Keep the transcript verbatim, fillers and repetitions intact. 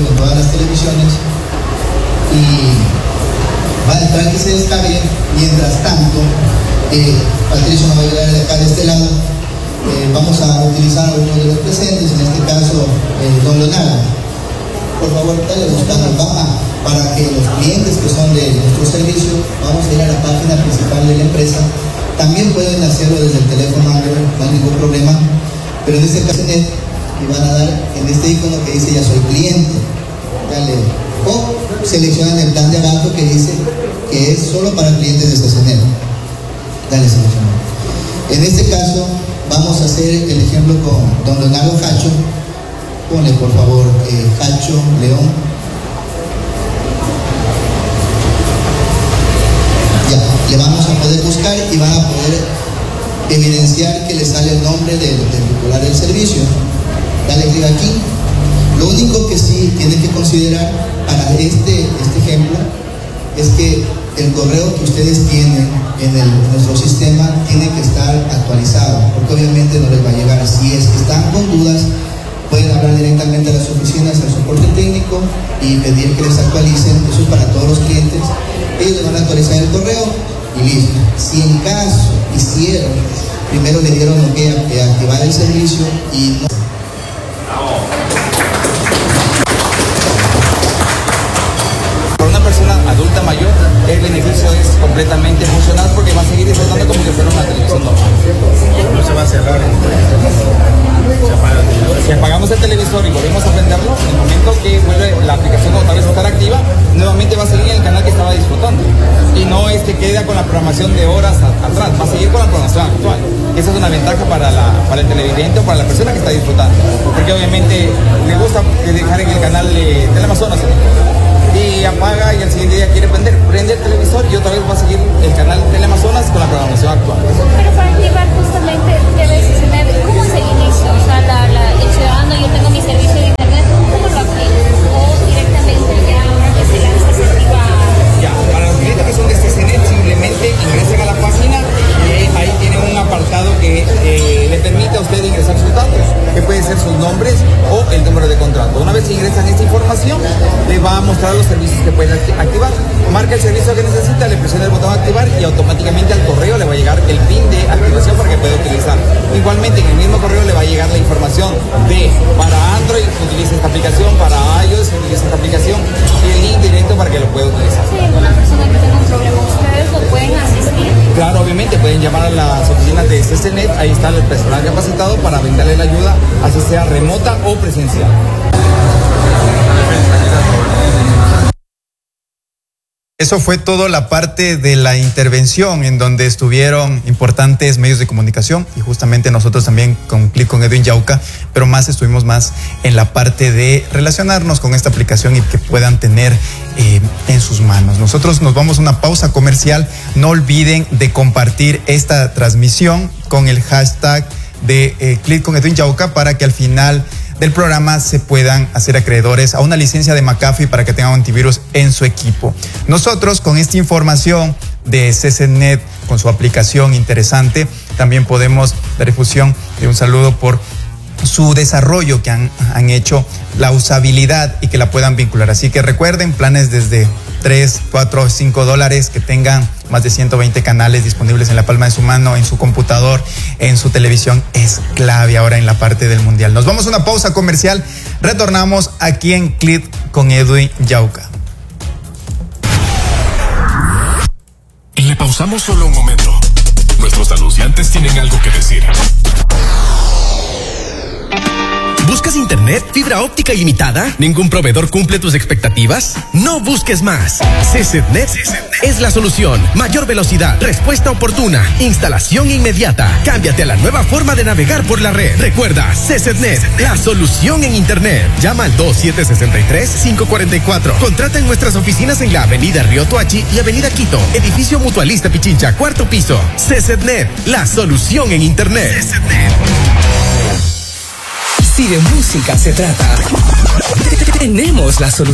digo, en todas las televisiones. Y va a entrar que se descargue. Mientras tanto, eh, Patricio nos va a ayudar de acá de este lado. Eh, vamos a utilizar a uno de los presentes, en este caso, eh, don Leonardo. Por favor, dale buscando baja para que los clientes que son de nuestro servicio, vamos a ir a la página principal de la empresa. También pueden hacerlo desde el teléfono Android, no hay ningún problema. Pero en este caso, y van a dar en este icono que dice ya soy cliente. Dale. O seleccionan el plan de abajo que dice que es solo para clientes de C C N E T. Dale seleccionar. En este caso, vamos a hacer el ejemplo con don Leonardo Hacho. Ponle por favor eh, Hacho León. Ya, le vamos a poder buscar y van a poder evidenciar que le sale el nombre del, del titular del servicio. Dale clic aquí. Lo único que sí tiene que considerar para este, este ejemplo es que el correo que ustedes tienen en, el, en nuestro sistema tiene que estar actualizado, porque obviamente no les va a llegar. Si es que están con dudas, pueden hablar directamente a las oficinas, al soporte técnico y pedir que les actualicen. Eso es para todos los clientes. Ellos les van a actualizar el correo y listo. Si en caso hicieron, primero le dieron lo que a activar el servicio y no. Para una persona adulta mayor, el beneficio es completamente funcional porque va a seguir disfrutando como si fuera una televisión normal. No se va a cerrar. Si apagamos el televisor y volvemos a prenderlo, en el momento que vuelve la aplicación otra vez a estar activa, nuevamente va a seguir en el canal que estaba disfrutando. Y no es que quede con la programación de horas a, atrás, va a seguir con la programación actual. Esa es una ventaja para, la, para el televidente o para la persona que está disfrutando. Porque obviamente le gusta dejar en el canal de Teleamazonas y apaga y al siguiente día quiere prender, prende el televisor y otra vez va a seguir el canal Teleamazonas con la programación actual. Pero para activar justamente debe ser, ¿cómo es el inicio? O sea, la, la, el ciudadano, yo tengo mi servicio de internet, ¿cómo lo activo? O directamente ya se lanza, se activa. Ya, para los clientes que son de C C N E T simplemente ingresen a la página y ahí tienen un apartado que eh, le permite a usted ingresar sus datos, que pueden ser sus nombres o el número de contrato. Una vez que ingresan esta información, le va a mostrar los servicios que pueden activar. Marca el servicio que necesita, le presiona el botón activar y automáticamente al correo le va a llegar el pin de activación para que pueda utilizar. Igualmente en el mismo correo le va a llegar la información de para Android utiliza esta aplicación, para iOS utiliza esta aplicación y el link directo para que lo pueda utilizar. Si hay alguna persona que tenga un problema, ¿ustedes lo pueden asistir? Claro, obviamente pueden llamar a las oficinas de C C N E T, ahí está el personal capacitado para brindarle la ayuda, así sea remota o presencial. Eso fue todo la parte de la intervención en donde estuvieron importantes medios de comunicación y justamente nosotros también con Clic con Edwin Yauca, pero más estuvimos más en la parte de relacionarnos con esta aplicación y que puedan tener eh, en sus manos. Nosotros nos vamos a una pausa comercial. No olviden de compartir esta transmisión con el hashtag de eh, Clic con Edwin Yauca para que al final del programa se puedan hacer acreedores a una licencia de McAfee para que tengan antivirus en su equipo. Nosotros con esta información de C C N E T, con su aplicación interesante, también podemos dar difusión de un saludo por su desarrollo que han, han hecho, la usabilidad y que la puedan vincular. Así que recuerden, planes desde tres, cuatro, cinco dólares que tengan más de ciento veinte canales disponibles en la palma de su mano, en su computador, en su televisión, es clave ahora en la parte del mundial. Nos vamos a una pausa comercial, retornamos aquí en Clic con Edwin Yauca. Le pausamos solo un momento. Nuestros anunciantes tienen algo que decir. ¿Buscas internet, fibra óptica ilimitada? ¿Ningún proveedor cumple tus expectativas? No busques más. C C N E T es la solución. Mayor velocidad, respuesta oportuna, instalación inmediata. Cámbiate a la nueva forma de navegar por la red. Recuerda, C C N E T, la solución en internet. Llama al dos siete seis tres, cinco cuatro cuatro. Contrata en nuestras oficinas en la avenida Río Tuachi y avenida Quito. Edificio Mutualista Pichincha, cuarto piso. C C N E T, la solución en internet. C C N E T. Si de música se trata, tenemos la solución.